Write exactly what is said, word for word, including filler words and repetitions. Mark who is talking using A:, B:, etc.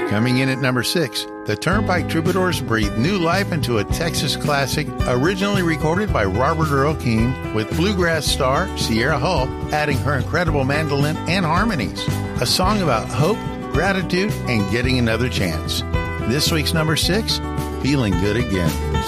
A: Coming in at number six, the Turnpike Troubadours breathe new life into a Texas classic originally recorded by Robert Earl Keen with bluegrass star Sierra Hull adding her incredible mandolin and harmonies. A song about hope, gratitude, and getting another chance. This week's number six, Feeling Good Again.